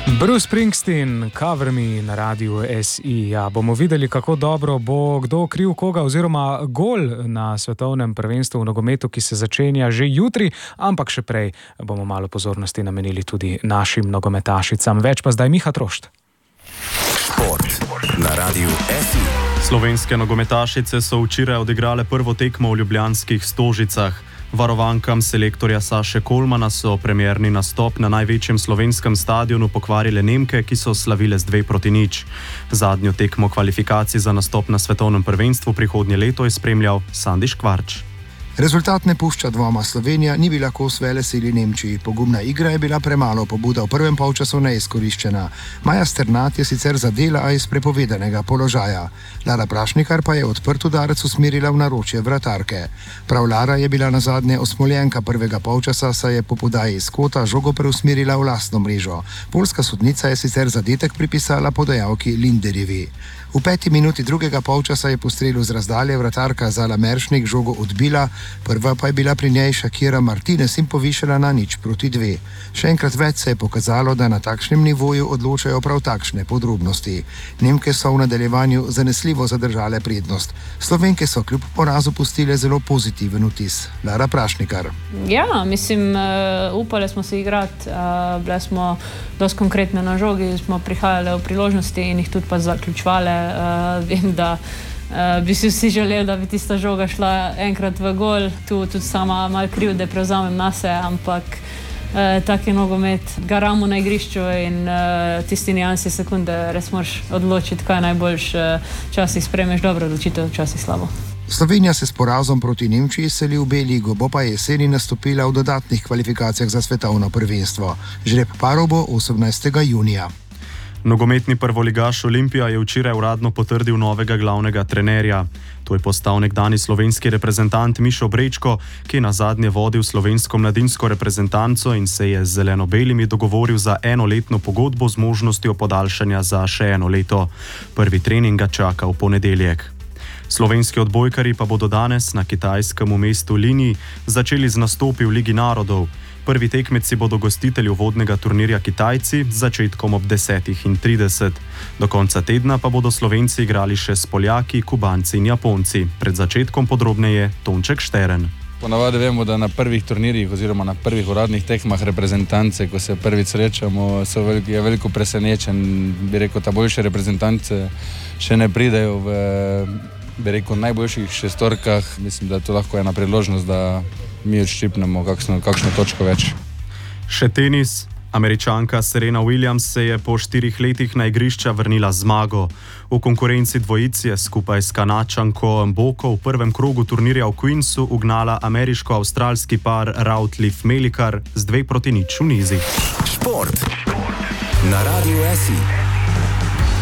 Bruce Springsteen, Cover Me na Radiu SI. Ja, bomo videli, kako dobro bo kdo kriv koga oziroma gol na svetovnem prvenstvu v nogometu, ki se začenja že jutri, ampak še prej bomo malo pozornosti namenili tudi našim nogometašicam. Več pa zdaj Miha Trošt. Šport na Radiu SI. Slovenske nogometašice so včeraj odigrale prvo tekmo v ljubljanskih Stožicah. Varovankam selektorja Saše Kolmana so premierni nastop na največjem slovenskem stadionu pokvarile Nemke, ki so slavile z 2-0. Zadnjo tekmo kvalifikacij za nastop na svetovnem prvenstvu prihodnje leto je spremljal Sandi Škvarč. Rezultat ne pušča dvoma. Slovenija ni bila kos velesili Nemčiji. Pogumna igra je bila premalo, pobuda v prvem polčasu neizkoriščena. Maja Sternat je sicer zadela, a iz prepovedanega položaja. Lara Prašnikar pa je odprt udarec usmerila v naročje vratarke. Prav Lara je bila nazadnje osmoljenka prvega polčasa, saj je po podaji iz kota žogo preusmerila v lastno mrežo. Poljska sodnica je sicer zadetek pripisala podajalki Linderjevi. V 5. minuti drugega polčasa je po strelu z razdalje vratarka Zala Meršnik žogo odbila, prva pa je bila pri njej Shakira Martinez in povišala na 0-2. Še enkrat več se je pokazalo, da na takšnem nivoju odločajo prav takšne podrobnosti. Nemke so v nadaljevanju zanesljivo zadržale prednost. Slovenke so kljub porazu pustile zelo pozitiven vtis. Lara Prašnikar. Ja, mislim, upali smo se igrati, bile smo dosti konkretne na žogi, smo prihajale v priložnosti in jih tudi pa zaključvale. Vem, da bi si vsi želeli, da bi tista žoga šla enkrat v gol. Tu tudi sama malo krivde prevzamem nase, ampak tak je nogomet. Garamo na igrišču in tisti nijansi sekunde res moraš odločiti, kaj najboljš. Včasih sprejmeš dobro odločitev, včasih slabo. Slovenija se s porazom proti Nemčiji seli v B ligo, bo pa jeseni nastopila v dodatnih kvalifikacijah za svetovno prvenstvo. Žreb parov bo 18. junija. Nogometni prvoligaš Olimpija je včeraj uradno potrdil novega glavnega trenerja. To je postal nekdani slovenski reprezentant Mišo Brečko, ki je nazadnje vodil slovensko mladinsko reprezentanco in se je z zeleno-belimi dogovoril za enoletno pogodbo z možnostjo podaljšanja za še eno leto. Prvi trening ga čaka v ponedeljek. Slovenski odbojkarji pa bodo danes na kitajskem mestu Linji začeli z nastopi v Ligi narodov. Prvi tekmeci bodo gostitelji uvodnega turnirja Kitajci z začetkom ob 10:30. Do konca tedna pa bodo Slovenci igrali še s Poljaki, Kubanci in Japonci. Pred začetkom podrobneje Tonček Štern. Ponavadi vemo, da na prvih turnirjih oziroma na prvih uradnih tekmah reprezentance, ko se prvič srečamo, je veliko presenečen. Bi rekel, ta boljše reprezentance še ne pridejo v najboljših šestorkah. Mislim, da je to lahko ena priložnost, da mi odščipnemo kakšno točko več. Še tenis. Američanka Serena Williams se je po 4 letih na igrišča vrnila z zmago. V konkurenci dvojic je skupaj s Kanačanko Mboko v prvem krogu turnirja v Queensu ugnala ameriško-avstralski par Routliffe-Melikar z 2-0 v nizih. Šport na Radiu SI.